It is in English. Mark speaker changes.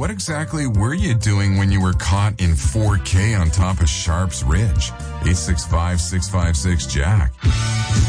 Speaker 1: what exactly were you doing when you were caught in 4K on top of Sharps Ridge? 865-656-JACK.